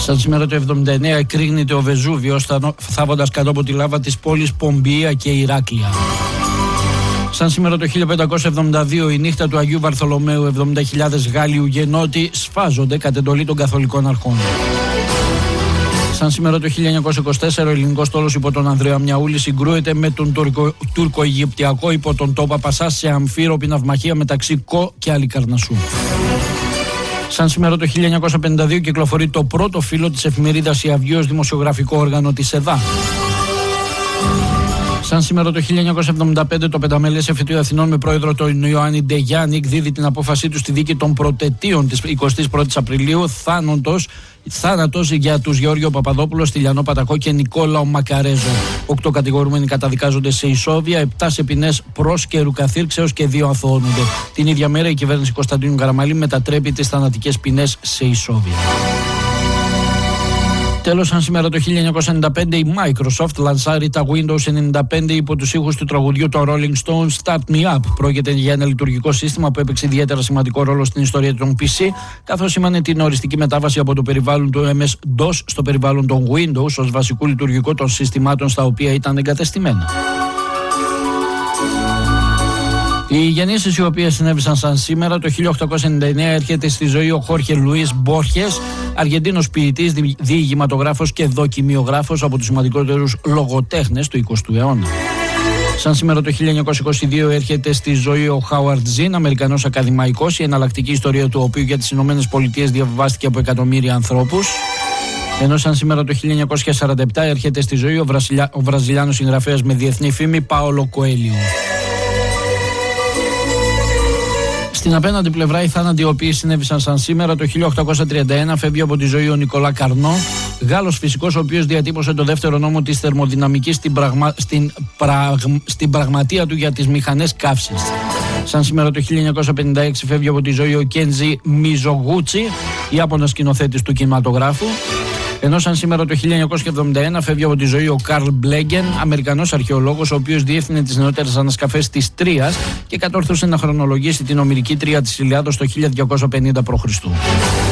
Σαν σήμερα το 79 εκρήγνεται ο Βεζούβιος, θάβοντας κάτω από τη λάβα της πόλης Πομπία και Ηράκλεια. Σαν σήμερα το 1572 η νύχτα του Αγίου Βαρθολομαίου, 70.000 Γάλλοι Ουγενότοι σφάζονται κατ' εντολή των καθολικών αρχών. Σαν σήμερα το 1924 ο ελληνικός στόλος υπό τον Ανδρέα Μιαούλη συγκρούεται με τον τουρκο-αιγυπτιακό υπό τον Τόπα Πασά σε αμφίροπη ναυμαχία μεταξύ Κο και Αλικαρνασσού. Σαν σήμερα το 1952 κυκλοφορεί το πρώτο φύλλο της εφημερίδας Η Αυγή ως δημοσιογραφικό όργανο της ΕΔΑ. Σαν σήμερα το 1975 το πενταμελές εφετείο Αθηνών με πρόεδρο τον Ιωάννη Ντεγιάννη εκδίδει την απόφασή του στη δίκη των προτετείων της 21ης Απριλίου, θάνατος για τους Γεώργιο Παπαδόπουλο, Στυλιανό Πατακό και Νικόλαο Μακαρέζο. 8 κατηγορούμενοι καταδικάζονται σε ισόβια, 7 σε ποινές πρόσκαιρου καθήρξεως και 2 αθωώνονται. Την ίδια μέρα η κυβέρνηση Κωνσταντίνου Καραμαλή μετατρέπει τις θανατικές ποινές σε ισόβια. Τέλος, σαν σήμερα το 1995 η Microsoft λανσάρει τα Windows 95 υπό τους ήχους του τραγουδιού των Rolling Stones Start Me Up. Πρόκειται για ένα λειτουργικό σύστημα που έπαιξε ιδιαίτερα σημαντικό ρόλο στην ιστορία των PC, καθώς σήμανε την οριστική μετάβαση από το περιβάλλον του MS-DOS στο περιβάλλον των Windows ως βασικού λειτουργικού των συστημάτων στα οποία ήταν εγκατεστημένα. Οι γεννήσεις οι οποίες συνέβησαν σαν σήμερα το 1899 έρχεται στη ζωή ο Χόρχε Λουίς Μπόρχες, Αργεντίνος ποιητής, διηγηματογράφος και δοκιμιογράφος, από τους σημαντικότερους λογοτέχνες του 20ου αιώνα. Σαν σήμερα το 1922 έρχεται στη ζωή ο Χάουαρντ Ζιν, Αμερικανός ακαδημαϊκός, η εναλλακτική ιστορία του οποίου για τις Ηνωμένες Πολιτείες διαβιβάστηκε από εκατομμύρια ανθρώπους. Ενώ σαν σήμερα το 1947 έρχεται στη ζωή ο Βραζιλιάνος συγγραφέας με διεθνή φήμη Πάολο Κοέλιο. Στην απέναντι πλευρά, οι θάνατοι οι οποίοι συνέβησαν σαν σήμερα το 1831 φεύγει από τη ζωή ο Νικολά Καρνό, Γάλλος φυσικός, ο οποίος διατύπωσε το δεύτερο νόμο της θερμοδυναμικής στην πραγματεία του για τις μηχανές καύσης. Σαν σήμερα το 1956 φεύγει από τη ζωή ο Κέντζι Μιζογούτσι, Ιάπωνας σκηνοθέτης του κινηματογράφου. Ενώ σαν σήμερα το 1971 φεύγει από τη ζωή ο Καρλ Μπλέγκεν, Αμερικανός αρχαιολόγος, ο οποίος διεύθυνε τις νεότερες ανασκαφές της Τρίας και κατόρθωσε να χρονολογήσει την ομηρική Τρία της Ηλιάδος το 1250 π.Χ.